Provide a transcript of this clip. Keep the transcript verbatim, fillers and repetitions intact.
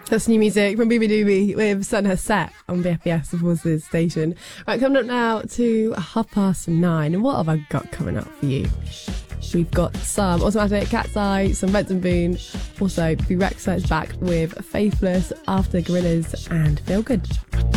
That's new music from Booby Dooby with Sunher Set on B F B S, of course, this station. Right, coming up now to half past nine. And what have I got coming up for you? We've got some Automatic, Cat's Eye, some Benson Boone. Also, B Rexa is back with Faithless, After Gorillas, and Feel Good.